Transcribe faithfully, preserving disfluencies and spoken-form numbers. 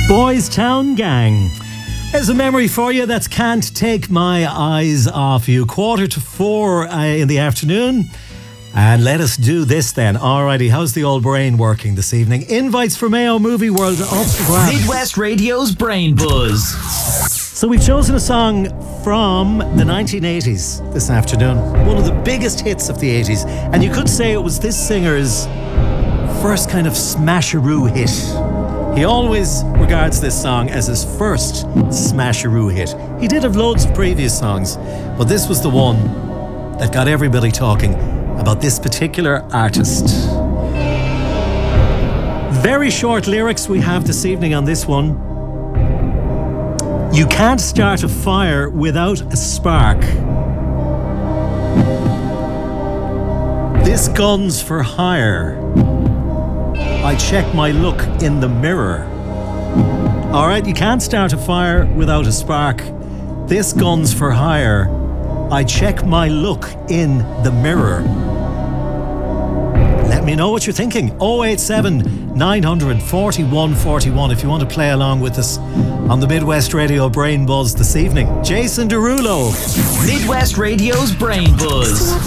Boys Town Gang. There's a memory for you that's Can't Take My Eyes Off You. Quarter to four uh, in the afternoon. And let us do this then. Alrighty, how's the old brain working this evening? Invites for Mayo Movie World off the ground. Midwest Radio's Brain Buzz. So we've chosen a song from the nineteen eighties this afternoon. One of the biggest hits of the eighties. And you could say it was this singer's first kind of smasheroo hit. He always regards this song as his first smasheroo hit. He did have loads of previous songs, but this was the one that got everybody talking about this particular artist. Very short lyrics we have this evening on this one. You can't start a fire without a spark. This gun's for hire. I check my look in the mirror. Alright, you can't start a fire without a spark. This gun's for hire. I check my look in the mirror. Let me know what you're thinking. oh eight seven, nine four one, four one if you want to play along with us on the Midwest Radio Brain Buzz this evening. Jason Derulo. Midwest Radio's Brain Buzz.